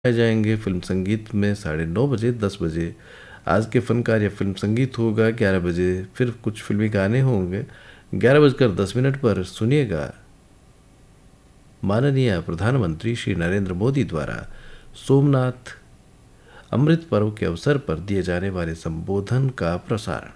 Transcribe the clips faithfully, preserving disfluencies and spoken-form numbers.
आए जाएंगे फिल्म संगीत में साढ़े नौ बजे दस बजे। आज के फनकार या फिल्म संगीत होगा ग्यारह बजे। फिर कुछ फिल्मी गाने होंगे ग्यारह बजकर दस मिनट पर। सुनिएगा माननीय प्रधानमंत्री श्री नरेंद्र मोदी द्वारा सोमनाथ अमृत पर्व के अवसर पर दिए जाने वाले संबोधन का प्रसारण।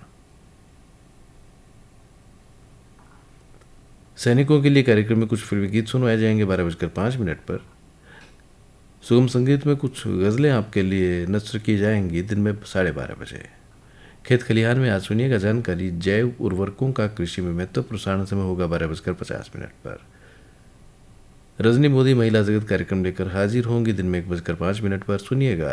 सैनिकों के लिए कार्यक्रम में कुछ फिल्मी गीत सुनवाए जाएंगे बारह बजकर पाँच मिनट पर। सुगम संगीत में कुछ गज़लें आपके लिए नस्र की जाएंगी दिन में साढ़े बारह बजे। खेत खलिहान में आज सुनिएगा जानकारी जैव उर्वरकों का कृषि में महत्व। प्रसारण समय होगा बारह बजकर पचास मिनट पर। रजनी मोदी महिला जगत कार्यक्रम लेकर हाजिर होंगी दिन में एक बजकर पाँच मिनट पर। सुनिएगा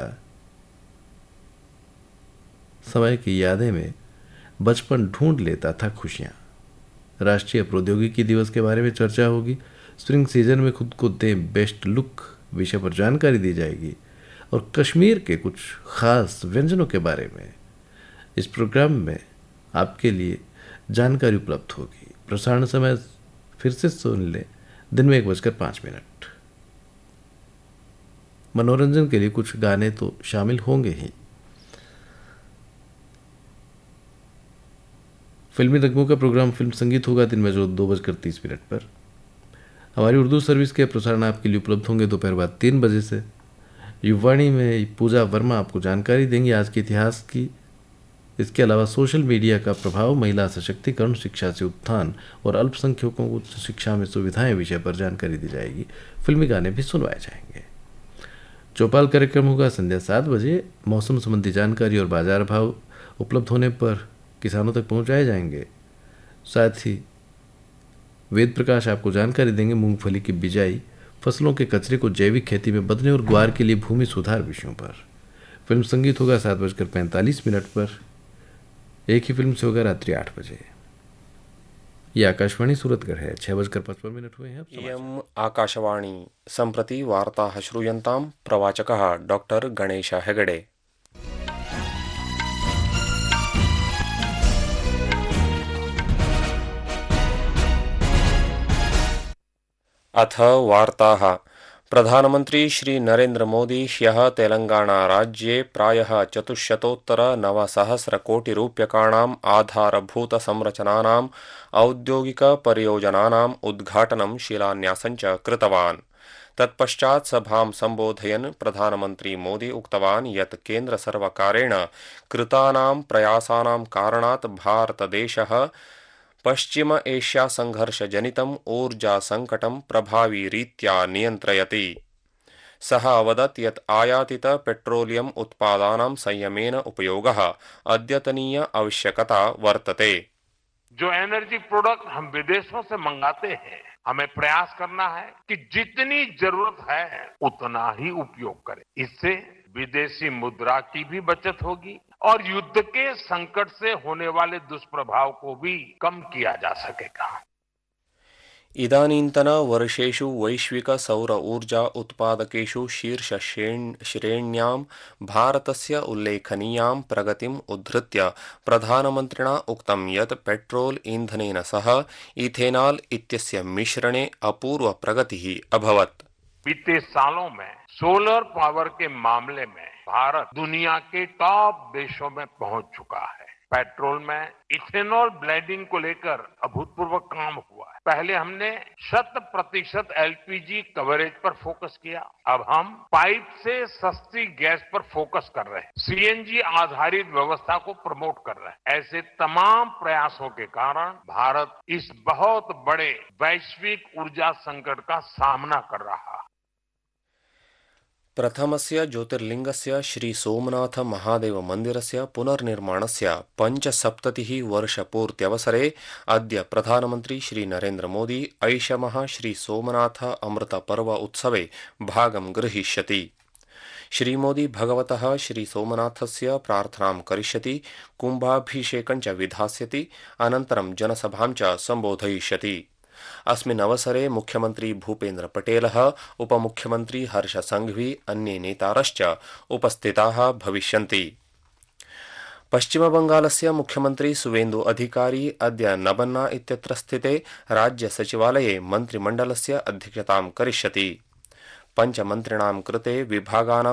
समय की यादें में बचपन ढूंढ लेता था खुशियां। राष्ट्रीय प्रौद्योगिकी दिवस के बारे में चर्चा होगी। स्प्रिंग सीजन में खुद को दें बेस्ट लुक विषय पर जानकारी दी जाएगी और कश्मीर के कुछ खास व्यंजनों के बारे में इस प्रोग्राम में आपके लिए जानकारी उपलब्ध होगी। प्रसारण समय फिर से सुन लें दिन में एक बजकर पाँच मिनट। मनोरंजन के लिए कुछ गाने तो शामिल होंगे ही। फिल्मी नगमों का प्रोग्राम फिल्म संगीत होगा दिन में जो दो बजकर तीस मिनट पर। हमारी उर्दू सर्विस के प्रसारण आपके लिए उपलब्ध होंगे दोपहर बाद तीन बजे से। युवाणी में पूजा वर्मा आपको जानकारी देंगी आज के इतिहास की। इसके अलावा सोशल मीडिया का प्रभाव, महिला सशक्तिकरण, शिक्षा से उत्थान और अल्पसंख्यकों को उच्च शिक्षा में सुविधाएं विषय पर जानकारी दी जाएगी। फिल्मी गाने भी सुनवाए जाएंगे। चौपाल कार्यक्रम होगा संध्या सात बजे। मौसम संबंधी जानकारी और बाजार भाव उपलब्ध होने पर किसानों तक पहुंचाए जाएंगे। साथ ही वेद प्रकाश आपको जानकारी देंगे मूंगफली की बिजाई, फसलों के कचरे को जैविक खेती में बदलने और ग्वार के लिए भूमि सुधार विषयों पर। फिल्म संगीत होगा सात बजकर पैंतालीस मिनट पर। एक ही फिल्म से होगा रात्रि आठ बजे। ये आकाशवाणी सूरतगढ़ है। छह बजकर पचपन मिनट हुए हैं। इयम् आकाशवाणी सम्प्रति वार्ताः श्रूयन्ताम्। प्रवाचकः डॉक्टर गणेश हेगडे। अथ वार्ताः। प्रधानमन्त्री श्री नरेंद्र मोदी ह्यः तेलंगाना राज्ये प्रायः चतुश्शतोत्तर नवसहस्रकोटिरूप्यकाणाम् आधारभूतसंरचनानाम् औद्योगिकपरियोजनानाम् उद्घाटनं शिलान्यासं च कृतवान्। तत्पश्चात् सभां सम्बोधयन् प्रधानमन्त्री मोदी उक्तवान् यत् केन्द्रसर्वकारेण कृतानां प्रयासानां कारणात् भारतदेशः पश्चिम एशिया संघर्षजनितम् ऊर्जा संकटं प्रभावी रीत्या नियन्त्रयति। सः अवदत् यत् आयातित पेट्रोलियम उत्पादानां संयमेन उपयोगः अद्यतनीय आवश्यकता वर्तते। जो एनर्जी प्रोडक्ट हम विदेशों से मंगाते हैं, हमें प्रयास करना है कि जितनी जरूरत है उतना ही उपयोग करें। इससे विदेशी मुद्रा की भी बचत होगी और युद्ध के संकट से होने वाले दुष्प्रभाव को भी कम किया जा सकेगा। इदानीन्तन वर्षेषु वैश्विक सौर ऊर्जा उत्पादकेषु शीर्ष श्रेण्यां भारतस्य उल्लेखनीयां प्रगतिम् उद्धृत्य प्रधानमन्त्रिणा उक्तं यत् पेट्रोल ईंधनेन सह इथेनॉल इत्यस्य मिश्रणे अपूर्व प्रगतिः अभवत्। बीते सालों में सोलर पावर के मामले में भारत दुनिया के टॉप देशों में पहुंच चुका है। पेट्रोल में इथेनॉल ब्लेंडिंग को लेकर अभूतपूर्व काम हुआ है। पहले हमने शत प्रतिशत एलपीजी कवरेज पर फोकस किया, अब हम पाइप से सस्ती गैस पर फोकस कर रहे हैं। सीएनजी आधारित व्यवस्था को प्रमोट कर रहे हैं। ऐसे तमाम प्रयासों के कारण भारत इस बहुत बड़े वैश्विक ऊर्जा संकट का सामना कर रहा है। प्रथमस्य ज्योतिर्लिंगस्य श्री सोमनाथ महादेव मन्दिरस्य पुनर्निर्माणस्य पञ्चसप्ततिः वर्षपूर्त्यवसरे अद्य प्रधानमन्त्री श्री नरेंद्र मोदी ऐषमः श्री सोमनाथ अमृत पर्व उत्सवे भागं गृहीष्यति। श्री मोदी भगवतः श्री सोमनाथस्य प्रार्थनां करिष्यति, कुम्भाभिषेकं च विधास्यति, अनन्तरं जनसभां च सम्बोधयिष्यति। अस्मिन् अवसरे मुख्यमंत्री भूपेन्द्र पटेलः, उपमुख्यमंत्री हर्ष संघवी, अन्ये नेतारश्च उपस्थिताः भविष्यन्ति। पश्चिमबंगालस्य मुख्यमंत्री सुवेन्दु अधिकारी अद्य नबन्ना इत्यत्र स्थिते राज्य सचिवालये मन्त्रिमण्डलस्य अध्यक्षतां करिष्यति। पञ्चमन्त्रिणां कृते विभागानां